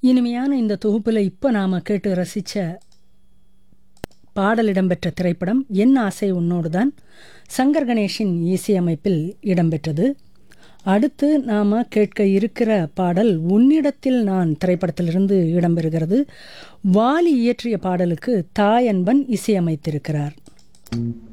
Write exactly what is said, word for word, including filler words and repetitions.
இனிமையான இந்த தொகுப்பில் இப்போ நாம் கேட்டு ரசித்த பாடல் இடம்பெற்ற திரைப்படம் என் ஆசை உன்னோடு தான், சங்கர் கணேஷின் இசையமைப்பில் இடம்பெற்றது. அடுத்து நாம் கேட்க இருக்கிற பாடல் உன்னிடத்தில் நான் திரைப்படத்திலிருந்து இடம்பெறுகிறது. வாலி இயற்றிய பாடலுக்கு தாயன்பன் இசையமைத்திருக்கிறார்.